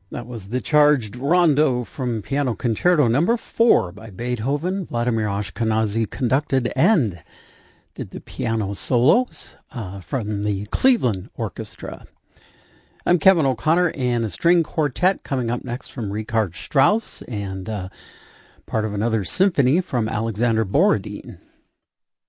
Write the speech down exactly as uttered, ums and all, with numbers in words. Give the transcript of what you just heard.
That was the Charged Rondo from Piano Concerto number four by Beethoven. Vladimir Ashkenazy conducted and did the piano solos uh, from the Cleveland Orchestra. I'm Kevin O'Connor, and a string quartet coming up next from Richard Strauss, and uh, part of another symphony from Alexander Borodin.